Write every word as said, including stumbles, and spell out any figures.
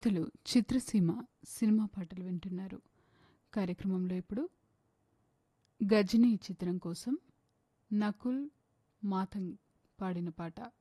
తులు చిత్రసీమ cinema పాటలు వింటున్నారు. కార్యక్రమంలో ఇప్పుడు 'గజినీ' చిత్రం కోసం నకుల్ మాతంగ్ పాడిన పాట.